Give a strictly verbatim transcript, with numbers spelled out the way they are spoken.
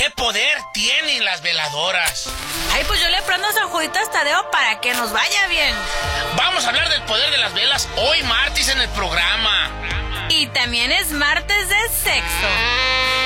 ¿Qué poder tienen las veladoras? Ay, pues yo le prendo San Juditas Tadeo para que nos vaya bien. Vamos a hablar del poder de las velas hoy martes en el programa. Y también es martes de sexo.